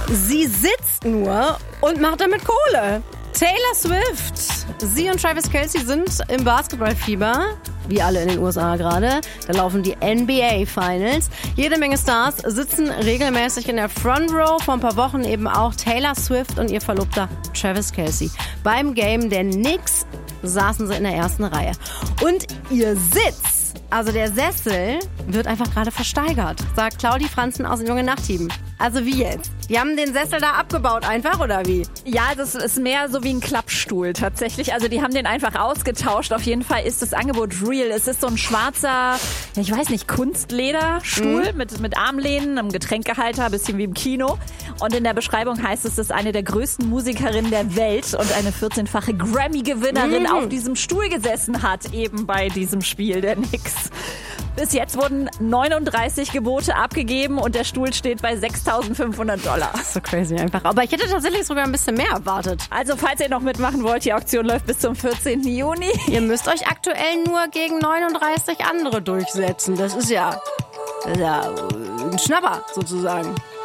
Sie sitzt nur und macht damit Kohle. Taylor Swift. Sie und Travis Kelce sind im Basketballfieber, wie alle in den USA gerade. Da laufen die NBA Finals. Jede Menge Stars sitzen regelmäßig in der Front Row. Vor ein paar Wochen eben auch Taylor Swift und ihr Verlobter Travis Kelce. Beim Game der Knicks saßen sie in der ersten Reihe. Und ihr Sitz, also der Sessel, wird einfach gerade versteigert, sagt Claudi Franzen aus dem Junge Nacht-Team. Also wie jetzt? Die haben den Sessel da abgebaut einfach, oder wie? Ja, das ist mehr so wie ein Klappstuhl tatsächlich. Also die haben den einfach ausgetauscht. Auf jeden Fall ist das Angebot real. Es ist so ein schwarzer, ich weiß nicht, Kunstlederstuhl mit Armlehnen, einem Getränkehalter, ein bisschen wie im Kino. Und in der Beschreibung heißt es, dass eine der größten Musikerinnen der Welt und eine 14-fache Grammy-Gewinnerin auf diesem Stuhl gesessen hat, eben bei diesem Spiel der Knicks. Bis jetzt wurden 39 Gebote abgegeben und der Stuhl steht bei $6.500. So crazy einfach. Aber ich hätte tatsächlich sogar ein bisschen mehr erwartet. Also falls ihr noch mitmachen wollt, die Auktion läuft bis zum 14. Juni. Ihr müsst euch aktuell nur gegen 39 andere durchsetzen. Das ist ja ein Schnapper sozusagen.